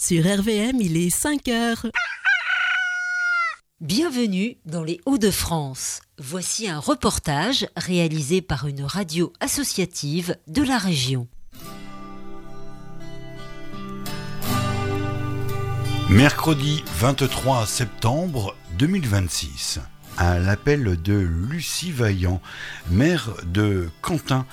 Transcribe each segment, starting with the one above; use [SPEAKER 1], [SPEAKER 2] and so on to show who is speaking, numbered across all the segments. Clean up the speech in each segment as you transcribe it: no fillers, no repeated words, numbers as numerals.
[SPEAKER 1] Sur RVM, il est 5 heures.
[SPEAKER 2] Bienvenue dans les Hauts-de-France. Voici un reportage réalisé par une radio associative de la région.
[SPEAKER 3] Mercredi 23 septembre 2026. À l'appel de Lucie Vaillant, maire de Cantin,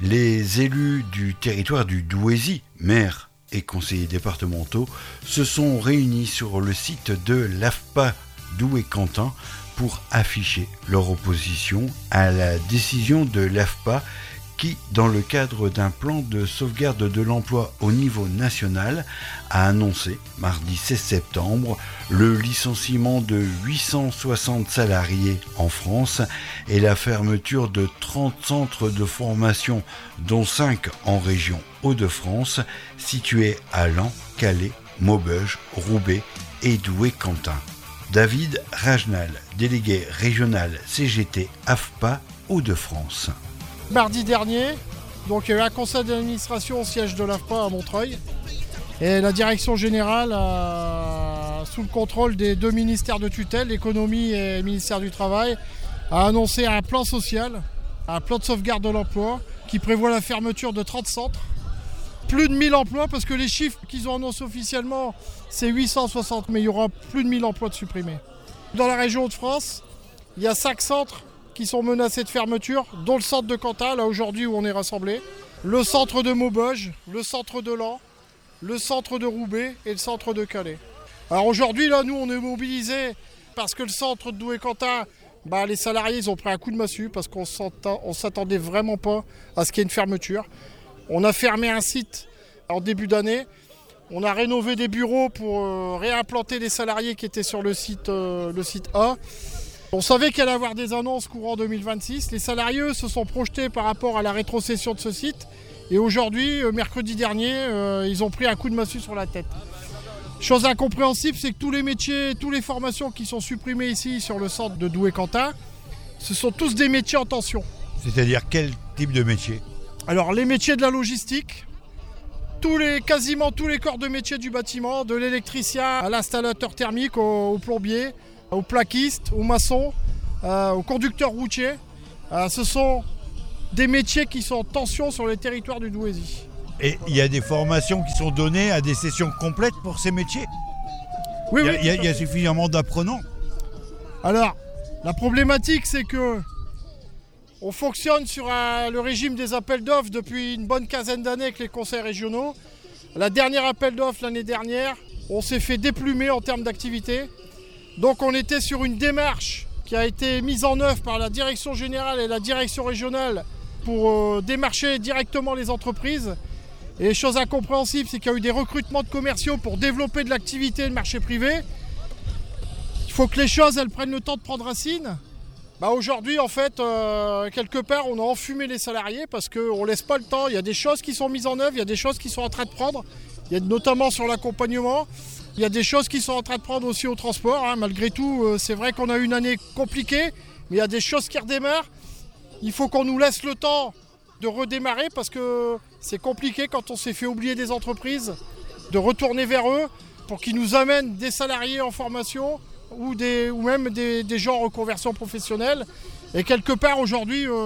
[SPEAKER 3] les élus du territoire du Douaisis, maire et conseillers départementaux, se sont réunis sur le site de l'AFPA Douai-Cantin pour afficher leur opposition à la décision de l'AFPA qui, dans le cadre d'un plan de sauvegarde de l'emploi au niveau national, a annoncé, mardi 16 septembre, le licenciement de 860 salariés en France et la fermeture de 30 centres de formation, dont 5 en région Hauts-de-France, situés à Laon, Calais, Maubeuge, Roubaix et Douai-Cantin. David Ragenal, délégué régional CGT AFPA Hauts-de-France.
[SPEAKER 4] Mardi dernier, donc il y a eu un conseil d'administration au siège de l'AFPA à Montreuil et la direction générale, sous le contrôle des deux ministères de tutelle, l'économie et le ministère du Travail, a annoncé un plan social, un plan de sauvegarde de l'emploi qui prévoit la fermeture de 30 centres. Plus de 1000 emplois parce que les chiffres qu'ils ont annoncés officiellement, c'est 860, mais il y aura plus de 1000 emplois de supprimés. Dans la région de France, il y a 5 centres qui sont menacés de fermeture, dont le centre de Cantin, là aujourd'hui où on est rassemblés, le centre de Maubeuge, le centre de Laon, le centre de Roubaix et le centre de Calais. Alors aujourd'hui, là, nous, on est mobilisés parce que le centre de Douai-Cantin, les salariés, ils ont pris un coup de massue parce qu'on s'attendait vraiment pas à ce qu'il y ait une fermeture. On a fermé un site en début d'année. On a rénové des bureaux pour réimplanter les salariés qui étaient sur le site A. On savait qu'il allait y avoir des annonces courant 2026. Les salariés se sont projetés par rapport à la rétrocession de ce site. Et aujourd'hui, mercredi dernier, ils ont pris un coup de massue sur la tête. Chose incompréhensible, c'est que tous les métiers, toutes les formations qui sont supprimées ici sur le centre de Douai-Cantin, ce sont tous des métiers en tension.
[SPEAKER 3] C'est-à-dire quel type de métier ?
[SPEAKER 4] Alors les métiers de la logistique, quasiment tous les corps de métier du bâtiment, de l'électricien à l'installateur thermique, au plombier, aux plaquistes, aux maçons, aux conducteurs routiers. Ce sont des métiers qui sont en tension sur les territoires du Douaisis.
[SPEAKER 3] Et il y a des formations qui sont données à des sessions complètes pour ces métiers ?
[SPEAKER 4] Oui,
[SPEAKER 3] il y a suffisamment d'apprenants ?
[SPEAKER 4] Alors, la problématique, c'est que on fonctionne sur le régime des appels d'offres depuis une bonne quinzaine d'années avec les conseils régionaux. La dernière appel d'offres l'année dernière, on s'est fait déplumer en termes d'activité. Donc on était sur une démarche qui a été mise en œuvre par la direction générale et la direction régionale pour démarcher directement les entreprises. Et chose incompréhensible, c'est qu'il y a eu des recrutements de commerciaux pour développer de l'activité et le marché privé. Il faut que les choses elles prennent le temps de prendre racine. Aujourd'hui, en fait, quelque part, on a enfumé les salariés parce qu'on ne laisse pas le temps. Il y a des choses qui sont mises en œuvre, il y a des choses qui sont en train de prendre. Il y a notamment sur l'accompagnement. Il y a des choses qui sont en train de prendre aussi au transport. Malgré tout, c'est vrai qu'on a eu une année compliquée, mais il y a des choses qui redémarrent. Il faut qu'on nous laisse le temps de redémarrer parce que c'est compliqué quand on s'est fait oublier des entreprises, de retourner vers eux pour qu'ils nous amènent des salariés en formation ou même des gens en reconversion professionnelle. Et quelque part aujourd'hui, on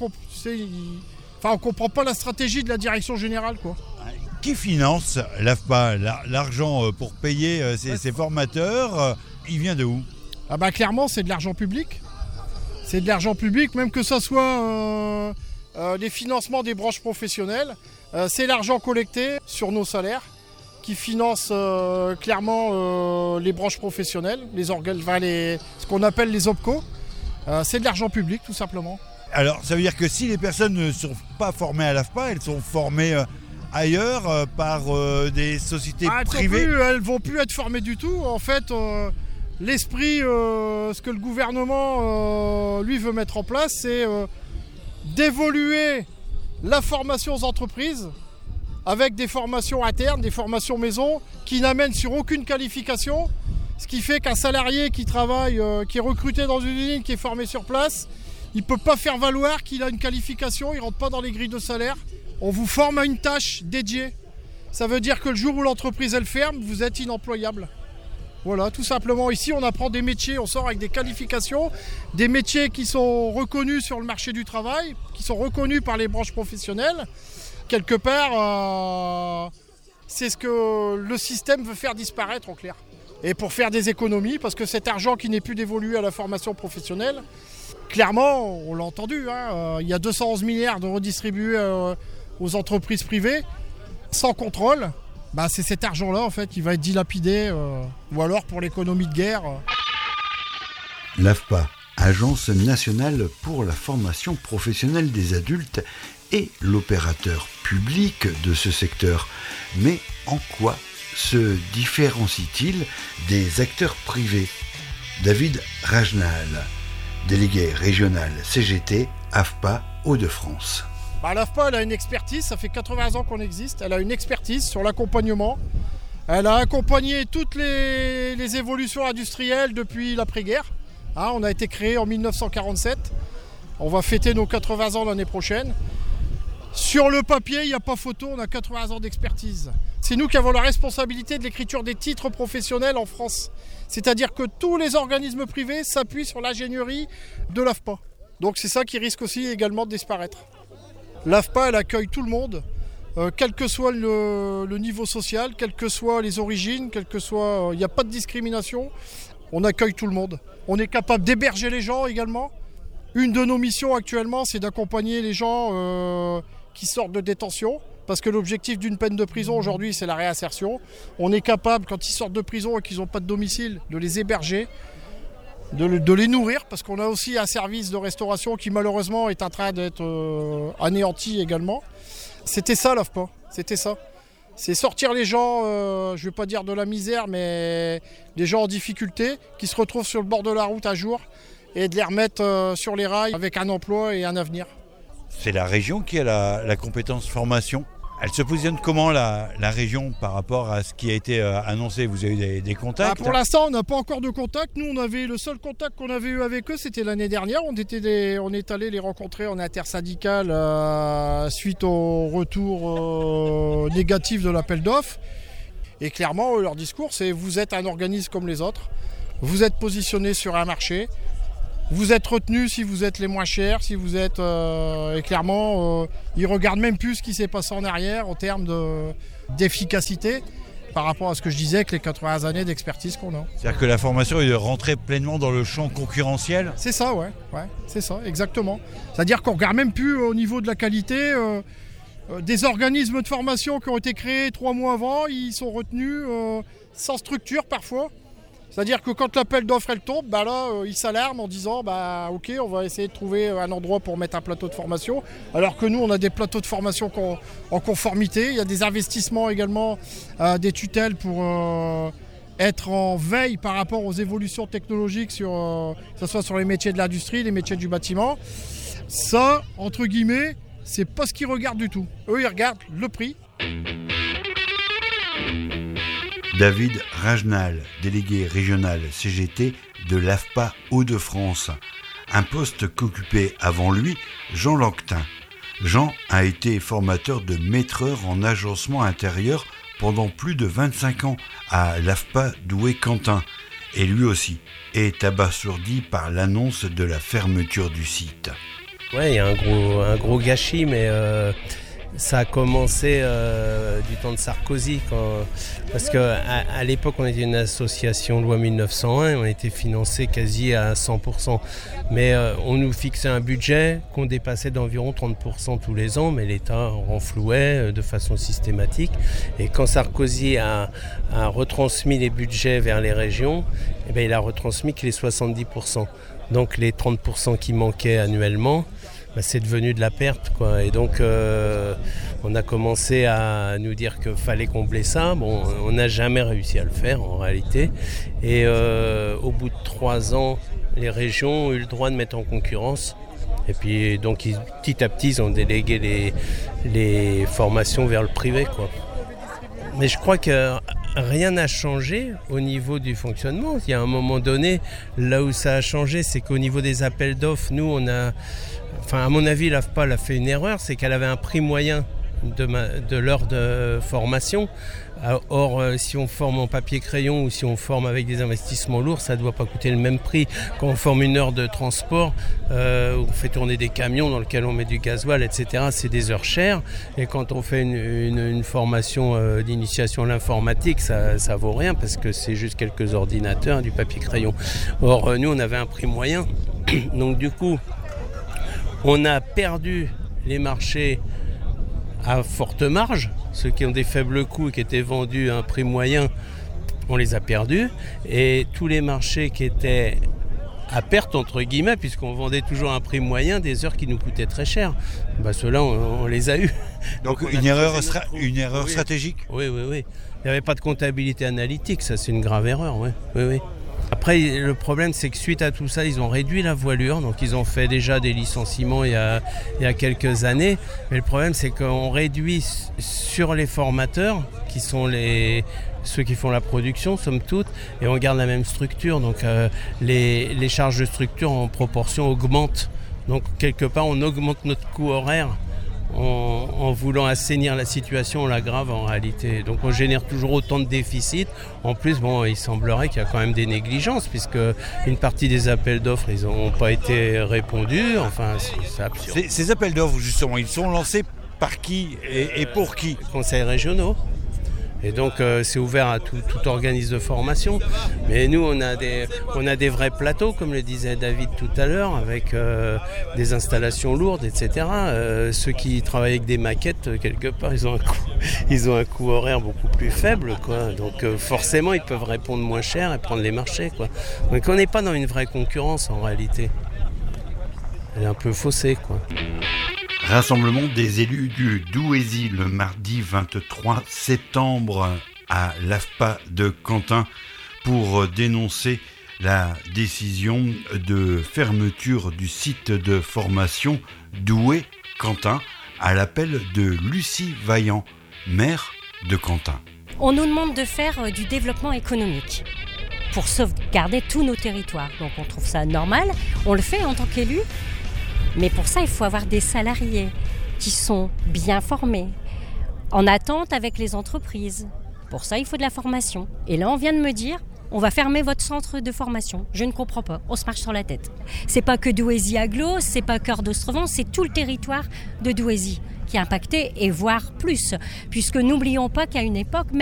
[SPEAKER 4] ne comprend pas la stratégie de la direction générale, quoi.
[SPEAKER 3] Qui finance l'AFPA ? L'argent pour payer ces formateurs, il vient de où ?
[SPEAKER 4] Clairement, c'est de l'argent public. C'est de l'argent public, même que ce soit les financements des branches professionnelles. C'est l'argent collecté sur nos salaires qui finance clairement les branches professionnelles, ce qu'on appelle les OPCO. C'est de l'argent public, tout simplement.
[SPEAKER 3] Alors, ça veut dire que si les personnes ne sont pas formées à l'AFPA, elles sont formées ailleurs par des sociétés privées.
[SPEAKER 4] Elles ne vont plus être formées du tout. En fait, l'esprit, ce que le gouvernement lui veut mettre en place, c'est d'évoluer la formation aux entreprises avec des formations internes, des formations maison qui n'amènent sur aucune qualification. Ce qui fait qu'un salarié qui travaille, qui est recruté dans une usine, qui est formé sur place, il ne peut pas faire valoir qu'il a une qualification, il ne rentre pas dans les grilles de salaire. On vous forme à une tâche dédiée. Ça veut dire que le jour où l'entreprise elle ferme, vous êtes inemployable. Voilà, tout simplement. Ici, on apprend des métiers, on sort avec des qualifications, des métiers qui sont reconnus sur le marché du travail, qui sont reconnus par les branches professionnelles. Quelque part, c'est ce que le système veut faire disparaître en clair. Et pour faire des économies, parce que cet argent qui n'est plus dévolu à la formation professionnelle, clairement, on l'a entendu, il y a 211 milliards de redistribués aux entreprises privées, sans contrôle. C'est cet argent-là en fait qui va être dilapidé, ou alors pour l'économie de guerre.
[SPEAKER 3] L'AFPA, Agence nationale pour la formation professionnelle des adultes, est l'opérateur public de ce secteur. Mais en quoi se différencie-t-il des acteurs privés ? David Rajnal, délégué régional CGT, AFPA Hauts-de-France.
[SPEAKER 4] L'AFPA, elle a une expertise, ça fait 80 ans qu'on existe, elle a une expertise sur l'accompagnement. Elle a accompagné toutes les évolutions industrielles depuis l'après-guerre. On a été créé en 1947, on va fêter nos 80 ans l'année prochaine. Sur le papier, il n'y a pas photo, on a 80 ans d'expertise. C'est nous qui avons la responsabilité de l'écriture des titres professionnels en France. C'est-à-dire que tous les organismes privés s'appuient sur l'ingénierie de l'AFPA. Donc c'est ça qui risque aussi également de disparaître. L'AFPA, elle accueille tout le monde, quel que soit le niveau social, quelles que soient les origines, il n'y a pas de discrimination, on accueille tout le monde. On est capable d'héberger les gens également. Une de nos missions actuellement, c'est d'accompagner les gens qui sortent de détention, parce que l'objectif d'une peine de prison aujourd'hui, c'est la réinsertion. On est capable, quand ils sortent de prison et qu'ils n'ont pas de domicile, de les héberger, de les nourrir, parce qu'on a aussi un service de restauration qui malheureusement est en train d'être anéanti également. C'était ça l'AFPA, c'était ça. C'est sortir les gens, je ne vais pas dire de la misère, mais des gens en difficulté qui se retrouvent sur le bord de la route un jour et de les remettre sur les rails avec un emploi et un avenir.
[SPEAKER 5] C'est la région qui a la compétence formation. Elle se positionne comment la région par rapport à ce qui a été annoncé ? Vous avez eu des contacts ?
[SPEAKER 4] Pour l'instant, on n'a pas encore de contact. Nous, le seul contact qu'on avait eu avec eux, c'était l'année dernière. On est allé les rencontrer en intersyndical suite au retour négatif de l'appel d'offres. Et clairement, leur discours, c'est vous êtes un organisme comme les autres. Vous êtes positionné sur un marché. Vous êtes retenu si vous êtes les moins chers, si vous êtes... et clairement, ils ne regardent même plus ce qui s'est passé en arrière en termes d'efficacité par rapport à ce que je disais avec les 80 années d'expertise qu'on a.
[SPEAKER 5] C'est-à-dire que la formation est de rentrer pleinement dans le champ concurrentiel ?
[SPEAKER 4] C'est ça, ouais, c'est ça, exactement. C'est-à-dire qu'on ne regarde même plus au niveau de la qualité. Des organismes de formation qui ont été créés 3 mois avant, ils sont retenus sans structure parfois. C'est-à-dire que quand l'appel d'offres elle tombe, ils s'alarment en disant ok, on va essayer de trouver un endroit pour mettre un plateau de formation. Alors que nous, on a des plateaux de formation en conformité. Il y a des investissements également, des tutelles pour être en veille par rapport aux évolutions technologiques, que ce soit sur les métiers de l'industrie, les métiers du bâtiment. Ça, entre guillemets, c'est pas ce qu'ils regardent du tout. Eux, ils regardent le prix.
[SPEAKER 3] David Rajnal, délégué régional CGT de l'AFPA Hauts-de-France. Un poste qu'occupait avant lui Jean Lanquetin. Jean a été formateur de maîtreur en agencement intérieur pendant plus de 25 ans à l'AFPA Douai-Quentin. Et lui aussi est abasourdi par l'annonce de la fermeture du site.
[SPEAKER 6] Ouais, il y a un gros gâchis, mais... Ça a commencé du temps de Sarkozy, parce qu'à l'époque on était une association loi 1901, on était financé quasi à 100%. Mais on nous fixait un budget qu'on dépassait d'environ 30% tous les ans, mais l'État renflouait de façon systématique. Et quand Sarkozy a retransmis les budgets vers les régions, il a retransmis que les 70%. Donc les 30% qui manquaient annuellement, c'est devenu de la perte, quoi. Et donc on a commencé à nous dire qu'il fallait combler ça. Bon, on n'a jamais réussi à le faire en réalité. Et au bout de 3 ans, les régions ont eu le droit de mettre en concurrence. Et puis donc petit à petit, ils ont délégué les formations vers le privé, quoi. Mais je crois que rien n'a changé au niveau du fonctionnement. Il y a un moment donné, là où ça a changé, c'est qu'au niveau des appels d'offres, nous, à mon avis, l'AFPA a fait une erreur, c'est qu'elle avait un prix moyen de l'heure de formation. Or, si on forme en papier-crayon ou si on forme avec des investissements lourds, ça ne doit pas coûter le même prix. Quand on forme une heure de transport, on fait tourner des camions dans lesquels on met du gasoil, etc. C'est des heures chères. Et quand on fait une formation d'initiation à l'informatique, ça vaut rien parce que c'est juste quelques ordinateurs et du papier-crayon. Or, nous, on avait un prix moyen. Donc, du coup, on a perdu les marchés à forte marge. Ceux qui ont des faibles coûts et qui étaient vendus à un prix moyen, on les a perdus. Et tous les marchés qui étaient à perte, entre guillemets, puisqu'on vendait toujours à un prix moyen des heures qui nous coûtaient très cher, ceux-là, on les a eus.
[SPEAKER 5] Donc une erreur stratégique ?
[SPEAKER 6] Oui. Il n'y avait pas de comptabilité analytique, ça c'est une grave erreur, oui. Après, le problème, c'est que suite à tout ça, ils ont réduit la voilure. Donc, ils ont fait déjà des licenciements il y a quelques années. Mais le problème, c'est qu'on réduit sur les formateurs, qui sont ceux qui font la production, somme toute, et on garde la même structure. Donc, les charges de structure en proportion augmentent. Donc, quelque part, on augmente notre coût horaire. En voulant assainir la situation, on l'aggrave en réalité. Donc on génère toujours autant de déficits. En plus, il semblerait qu'il y a quand même des négligences, puisque une partie des appels d'offres, ils n'ont pas été répondus. Enfin, c'est absurde.
[SPEAKER 5] Ces appels d'offres, justement, ils sont lancés par qui et pour qui ?
[SPEAKER 6] Les conseils régionaux. Et donc c'est ouvert à tout organisme de formation. Mais nous on a des vrais plateaux, comme le disait David tout à l'heure, avec des installations lourdes, etc. Ceux qui travaillent avec des maquettes, quelque part, ils ont un coût horaire beaucoup plus faible, quoi. Donc forcément ils peuvent répondre moins cher et prendre les marchés, quoi. Donc on n'est pas dans une vraie concurrence en réalité. Elle est un peu faussée, quoi.
[SPEAKER 3] Rassemblement des élus du Douaisis le mardi 23 septembre à l'AFPA de Cantin pour dénoncer la décision de fermeture du site de formation Douai-Cantin à l'appel de Lucie Vaillant, maire de Cantin.
[SPEAKER 7] On nous demande de faire du développement économique pour sauvegarder tous nos territoires. Donc on trouve ça normal, on le fait en tant qu'élu. Mais pour ça, il faut avoir des salariés qui sont bien formés, en attente avec les entreprises. Pour ça, il faut de la formation. Et là, on vient de me dire, on va fermer votre centre de formation. Je ne comprends pas, on se marche sur la tête. C'est pas que Douaisis Agglo, c'est pas Cœur d'Ostrevent, c'est tout le territoire de Douaisis qui est impacté, et voire plus. Puisque n'oublions pas qu'à une époque,